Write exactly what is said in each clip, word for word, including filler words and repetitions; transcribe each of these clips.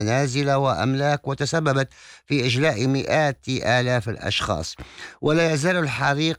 منازل وأملاك وتسببت في إجلاء مئات آلاف الأشخاص. ولا يزال الحريق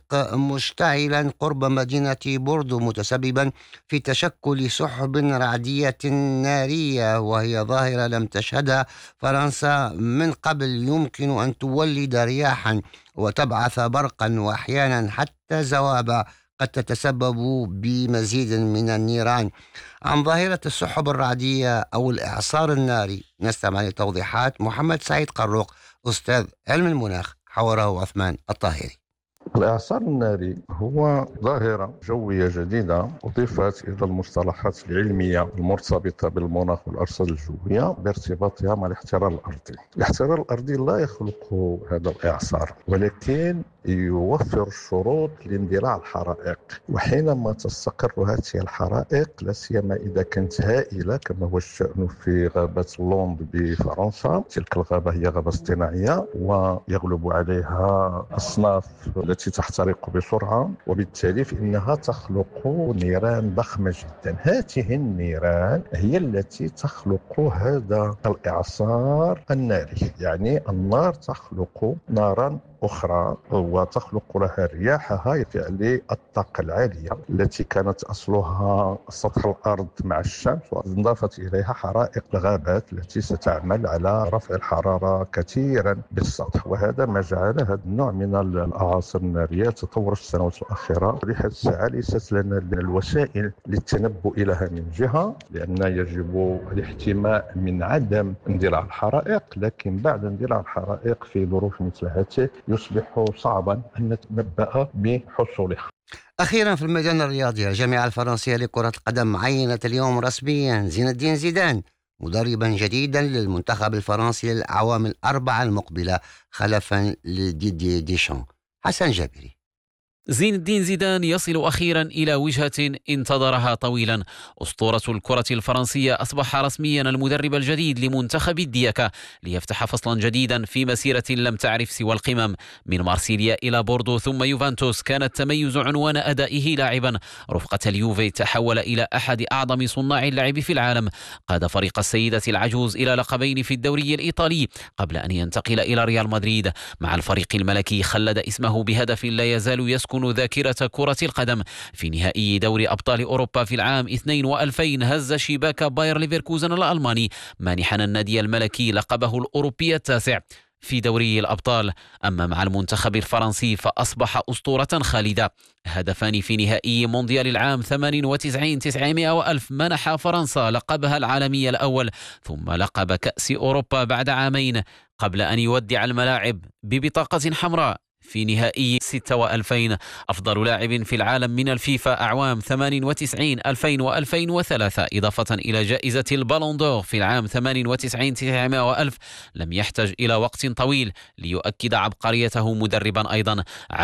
مشتعلا قرب مدينة بوردو، متسببا في تشكل سحب رعدية نارية، وهي ظاهرة لم تشهدها فرنسا من قبل. يمكن أن تولد رياحا وتبعث برقا وأحيانا حتى زوابع قد تتسبب بمزيد من النيران. عن ظاهرة السحب الرعدية أو الإعصار الناري نستمع لتوضيحات محمد سعيد قروق، أستاذ علم المناخ، حوره عثمان الطاهري. الإعصار الناري هو ظاهرة جوية جديدة أضيفت إلى المصطلحات العلمية المرتبطة بالمناخ والأرصاد الجوية بارتباطها مع الاحترار الأرضي. الاحترار الأرضي لا يخلق هذا الإعصار، ولكن يوفر الشروط لاندلاع الحرائق. وحينما تستقر هذه الحرائق، لا سيما إذا كانت هائلة كما هو الشأن في غابة لوند بفرنسا، تلك الغابة هي غابة اصطناعية ويغلب عليها أصناف التي تحترق بسرعة، وبالتالي فإنها تخلق نيران ضخمة جدا. هذه النيران هي التي تخلق هذا الإعصار الناري، يعني النار تخلق نارا أخرى وتخلق لها رياحها بفعل الطاقة العالية التي كانت أصلها سطح الأرض مع الشمس، وأضافت إليها حرائق الغابات التي ستعمل على رفع الحرارة كثيرا بالسطح. وهذا ما جعل هذا النوع من الأعاصير النارية تطور في السنوات الأخيرة. لحد الساعة ليست لنا الوسائل للتنبؤ لها من جهة، لأن يجب الاحتماء من عدم اندلاع الحرائق، لكن بعد اندلاع الحرائق في ظروف مثل هذه يصبح صعبا أن نتنبأ بحصولها. أخيرا في الميدان الرياضي، الجامعة الفرنسية لكرة القدم عينت اليوم رسميا زين الدين زيدان مدربا جديدا للمنتخب الفرنسي للأعوام الأربعة المقبلة خلفا لديدي ديشان. حسن جابري. زين الدين زيدان يصل أخيرا إلى وجهة انتظرها طويلا. أسطورة الكرة الفرنسية أصبح رسميا المدرب الجديد لمنتخب الدياكا، ليفتح فصلا جديدا في مسيرة لم تعرف سوى القمم. من مارسيليا إلى بوردو ثم يوفنتوس، كان التميز عنوان أدائه لاعبا رفقة اليوفي، تحول إلى أحد أعظم صناع اللعب في العالم. قاد فريق السيدة العجوز إلى لقبين في الدوري الإيطالي قبل أن ينتقل إلى ريال مدريد. مع الفريق الملكي خلد اسمه بهدف لا يزال يسكن ذاكرة كرة القدم. في نهائي دوري أبطال أوروبا في العام اثنين وألفين هز شباك باير ليفركوزن الألماني، مانحا النادي الملكي لقبه الأوروبي التاسع في دوري الأبطال. أما مع المنتخب الفرنسي فأصبح أسطورة خالدة. هدفان في نهائي مونديال العام ثمانية وتسعين تسعمائة وألف منح فرنسا لقبها العالمي الأول، ثم لقب كأس أوروبا بعد عامين قبل أن يودع الملاعب ببطاقة حمراء في نهائي ستة وألفين. أفضل لاعب في العالم من الفيفا أعوام ثمانية وتسعين ألفين وألفين وثلاثة، إضافة إلى جائزة البالون دور في العام ثمانية وتسعين تسعمائة وألف. لم يحتج إلى وقت طويل ليؤكد عبقريته مدربا أيضا.